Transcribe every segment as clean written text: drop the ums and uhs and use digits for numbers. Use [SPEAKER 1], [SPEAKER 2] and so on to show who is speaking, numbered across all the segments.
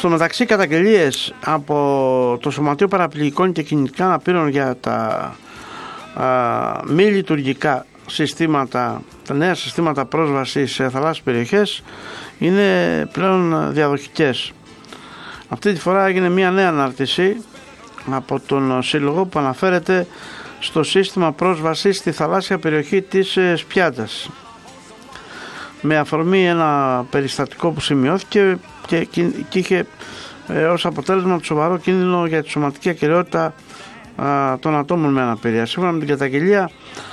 [SPEAKER 1] Στο μεταξύ, καταγγελίες από το Σωματείο Παραπληγικών και Κινητικά Αναπήρων για τα μη λειτουργικά συστήματα, τα νέα συστήματα πρόσβασης σε θαλάσσιες περιοχές είναι πλέον διαδοχικές. Αυτή τη φορά έγινε μια νέα ανάρτηση από τον Σύλλογο που αναφέρεται στο σύστημα πρόσβασης στη θαλάσσια περιοχή της Σπιάτας, με αφορμή ένα περιστατικό που σημειώθηκε και είχε ως αποτέλεσμα το σοβαρό κίνδυνο για τη σωματική ακεραιότητα των ατόμων με αναπηρία. Σύμφωνα με την καταγγελία,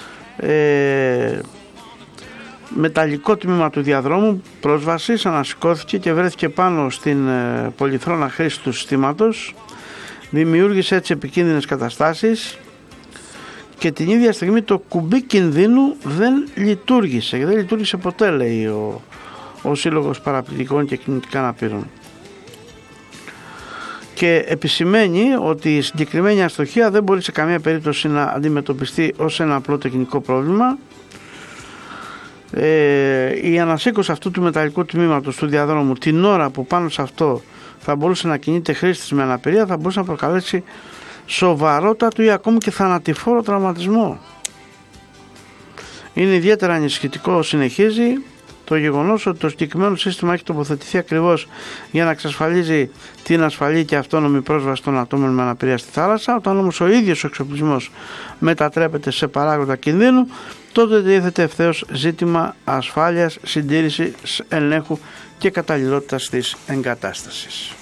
[SPEAKER 1] μεταλλικό τμήμα του διαδρόμου πρόσβασης ανασηκώθηκε και βρέθηκε πάνω στην πολυθρόνα χρήση του συστήματος, δημιούργησε έτσι επικίνδυνες καταστάσεις και την ίδια στιγμή το κουμπί κινδύνου δεν λειτουργήσε ποτέ, λέει ο Σύλλογος Παραπληγικών και Κινητικά Αναπήρων, και επισημαίνει ότι η συγκεκριμένη αστοχία δεν μπορεί σε καμία περίπτωση να αντιμετωπιστεί ως ένα απλό τεχνικό πρόβλημα. Η ανασήκωση αυτού του μεταλλικού τμήματος του διαδρόμου την ώρα που πάνω σε αυτό θα μπορούσε να κινείται χρήστης με αναπηρία θα μπορούσε να προκαλέσει σοβαρότατο ή ακόμη και θανατηφόρο τραυματισμό. Είναι ιδιαίτερα ανησυχητικό, συνεχίζει, το γεγονός ότι το συγκεκριμένο σύστημα έχει τοποθετηθεί ακριβώς για να εξασφαλίζει την ασφαλή και αυτόνομη πρόσβαση των ατόμων με αναπηρία στη θάλασσα. Όταν όμως ο ίδιος ο εξοπλισμός μετατρέπεται σε παράγοντα κινδύνου, τότε τίθεται ευθέως ζήτημα ασφάλειας, συντήρησης, ελέγχου και καταλληλότητας της εγκατάστασης.